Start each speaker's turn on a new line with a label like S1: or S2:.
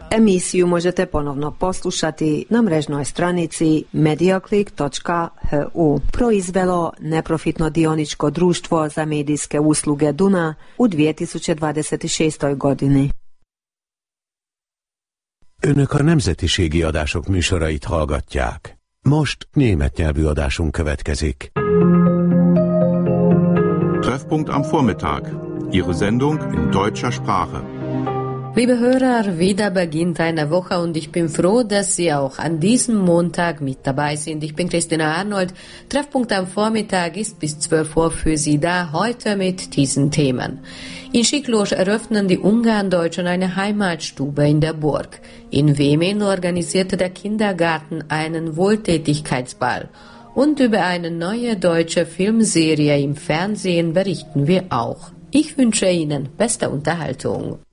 S1: Emisiju možete ponovno poslušati na mrežnoj stranici mediaclick.hu. Proizvelo neprofitno dioničko društvo za medijske usluge Duna u 2026. godini.
S2: Önök a nemzetiségi adások műsorait hallgatják. Most német nyelvű adásunk következik.
S3: Treffpunkt am Vormittag. Ihre Sendung in deutscher Sprache.
S4: Liebe Hörer, wieder beginnt eine Woche und ich bin froh, dass Sie auch an diesem Montag mit dabei sind. Ich bin Christina Arnold. Treffpunkt am Vormittag ist bis 12 Uhr für Sie da, heute mit diesen Themen. In Siklos eröffnen die Ungarndeutschen eine Heimatstube in der Burg. In Wemen organisierte der Kindergarten einen Wohltätigkeitsball. Und über eine neue deutsche Filmserie im Fernsehen berichten wir auch. Ich wünsche Ihnen beste Unterhaltung.